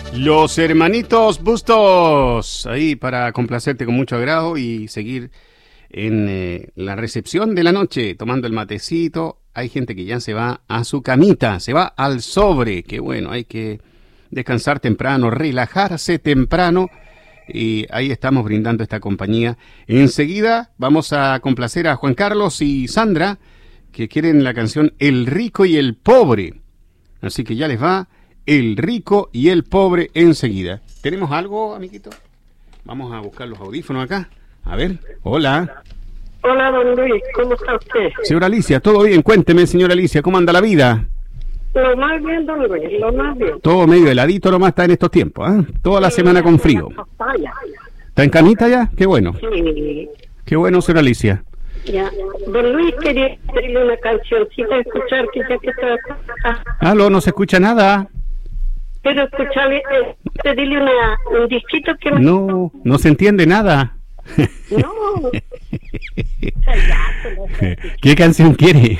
Los hermanitos Bustos, ahí para complacerte con mucho agrado y seguir en la recepción de la noche, tomando el matecito. Hay gente que ya se va a su camita, se va al sobre, que bueno, hay que descansar temprano, relajarse temprano, y ahí estamos brindando esta compañía. Enseguida vamos a complacer a Juan Carlos y Sandra, que quieren la canción El Rico y el Pobre. Así que ya les va El Rico y el Pobre enseguida. ¿Tenemos algo, amiguito? Vamos a buscar los audífonos acá. A ver, hola. Hola, don Luis, ¿cómo está usted? Señora Alicia, ¿todo bien? Cuénteme, señora Alicia, ¿cómo anda la vida? Lo más bien, don Luis, lo más bien. Todo medio heladito nomás está en estos tiempos, ¿eh? Toda la semana con frío. ¿Está en camita ya? Qué bueno. Sí. Qué bueno, señora Alicia. Ya. Don Luis, quería pedirle una cancioncita a escuchar, que ya que está... Aló, no se escucha nada. Pero escucharle, pedirle un disquito que me... No, no se entiende nada. No. ¿Qué canción quiere?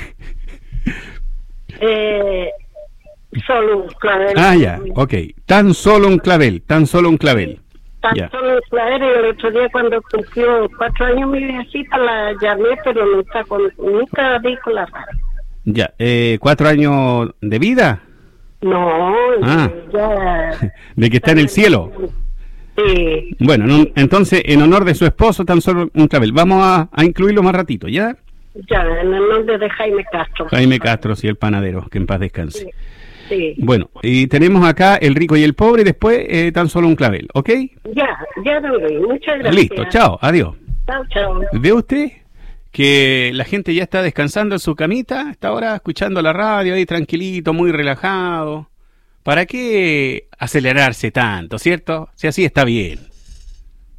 Solo un clavel. Ah, ya, ok. Tan solo un clavel, tan solo un clavel. Tan Ya. solo un clavel. El otro día cuando cumplió 4 años mi viejita la llamé, pero nunca di con la radio. Ya, 4 años de vida. No, Ah. ya... De que está en el cielo. Sí. Bueno, entonces, en honor de su esposo, tan solo un clavel. Vamos a incluirlo más ratito, ¿ya? Ya, en el nombre de Jaime Castro. Jaime Castro, sí, el panadero, que en paz descanse. Sí. Bueno, y tenemos acá El Rico y el Pobre, y después tan solo un clavel, ¿ok? Ya, don Luis, muchas gracias. Listo, chao, adiós. Chao. ¿Ve usted que la gente ya está descansando en su camita? Está ahora escuchando la radio ahí tranquilito, muy relajado. ¿Para qué acelerarse tanto, cierto? Si así está bien.